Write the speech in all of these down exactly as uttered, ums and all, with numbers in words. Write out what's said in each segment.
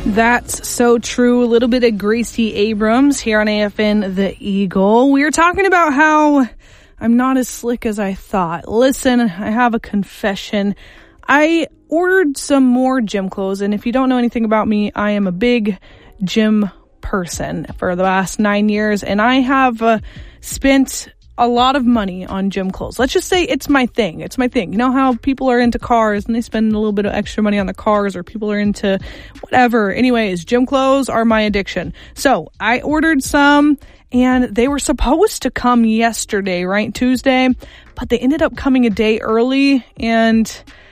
That's so true. A little bit of Gracie Abrams here on A F N The Eagle. We were talking about how I'm not as slick as I thought. Listen, I have a confession. I ordered some more gym clothes, and if you don't know anything about me, I am a big gym person for the last nine years, and I have uh, spent a lot of money on gym clothes. Let's just say it's my thing. It's my thing. You know how people are into cars and they spend a little bit of extra money on the cars, or people are into whatever. Anyways, gym clothes are my addiction. So I ordered some and they were supposed to come yesterday, right? Tuesday, but they ended up coming a day early. And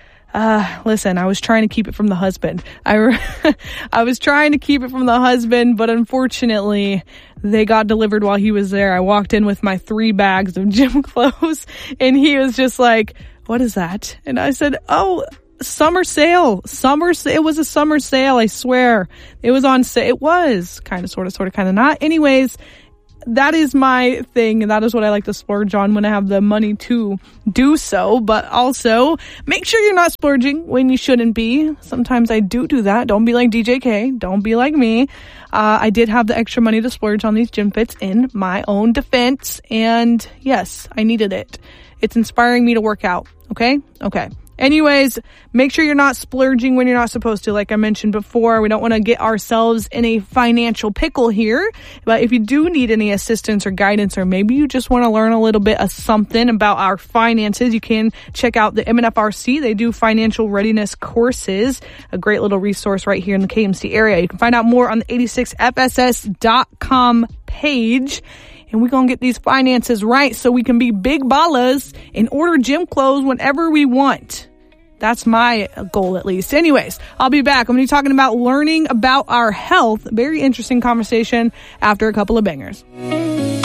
Uh, listen, I was trying to keep it from the husband. I, re- I was trying to keep it from the husband, but unfortunately they got delivered while he was there. I walked in with my three bags of gym clothes and he was just like, "What is that?" And I said, "Oh, summer sale, summer, sa- it was a summer sale. I swear it was on sale. It was kind of, sort of, sort of, kind of not." Anyways, that is my thing, and that is what I like to splurge on when I have the money to do so. But also, make sure you're not splurging when you shouldn't be. Sometimes I do do that. Don't be like D J K. Don't be like me. Uh, I did have the extra money to splurge on these gym fits in my own defense. And yes, I needed it. It's inspiring me to work out. Okay? Okay. Anyways, make sure you're not splurging when you're not supposed to. Like I mentioned before, we don't want to get ourselves in a financial pickle here. But if you do need any assistance or guidance, or maybe you just want to learn a little bit of something about our finances, you can check out the M N F R C. They do financial readiness courses, a great little resource right here in the K M C area. You can find out more on the eighty-six F S S dot com page. And we're going to get these finances right so we can be big ballers and order gym clothes whenever we want. That's my goal, at least. Anyways, I'll be back. I'm going to be talking about learning about our health. Very interesting conversation after a couple of bangers.